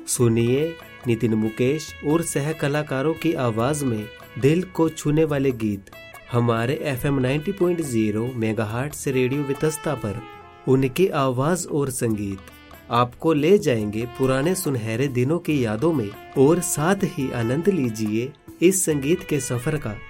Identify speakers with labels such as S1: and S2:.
S1: सुनिए नितिन मुकेश और सह कलाकारों की आवाज में दिल को छूने वाले गीत हमारे FM 90.0 मेगाहर्ट्ज रेडियो वितस्ता पर। उनकी आवाज और संगीत आपको ले जाएंगे पुराने सुनहरे दिनों की यादों में, और साथ ही आनंद लीजिए इस संगीत के सफर का।